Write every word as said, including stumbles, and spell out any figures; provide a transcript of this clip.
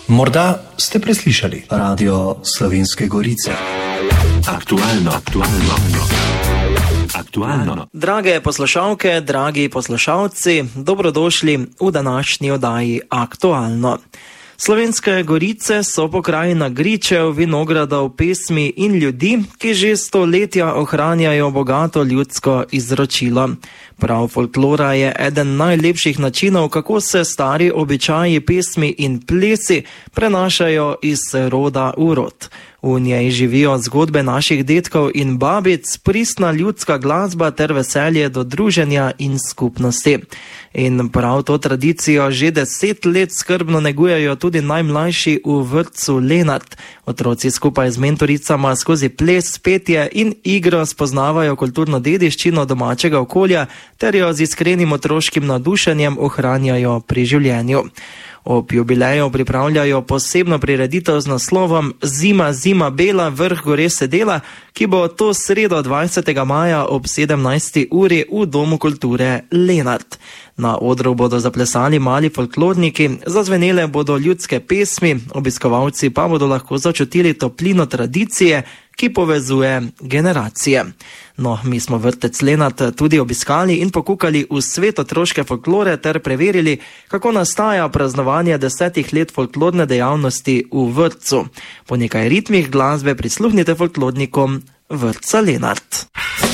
Morda ste preslišali Radio Slovenske Gorice. Aktualno, aktualno, aktualno. Drage poslušalke, dragi poslušalci, dobrodošli v današnji oddaji Aktualno. Slovenske Gorice so pokrajina gričev, vinogradov, pesmi in ljudi, ki že stoletja ohranjajo bogato ljudsko izročilo. Prav folklora je eden najlepših načinov, kako se stari običaji, pesmi in plesi prenašajo iz roda v rod. V njej živijo zgodbe naših dedkov in babic, pristna ljudska glasba ter veselje do druženja in skupnosti. In prav to tradicijo že deset let skrbno negujejo tudi najmlajši v vrtcu Lenart. Otroci skupaj z mentoricama skozi ples, petje in igro spoznavajo kulturno dediščino domačega okolja ter jo z iskrenim otroškim navdušenjem ohranjajo pri življenju. Ob jubileju pripravljajo posebno prireditev z naslovom Zima, zima bela, vrh gore sedela, ki bo to sredo dvajsetega maja ob sedemnajsti uri v Domu kulture Lenart. Na odru bodo zaplesali mali folklorniki, zazvenele bodo ljudske pesmi, obiskovalci pa bodo lahko začutili toplino tradicije, ki povezuje generacije. No, mi smo vrtec Lenart tudi obiskali in pokukali v svet otroške folklore ter preverili, kako nastaja praznovanje desetih let folklorne dejavnosti v vrtcu. Po nekaj ritmih glasbe prisluhnite folklornikom vrtca Lenart.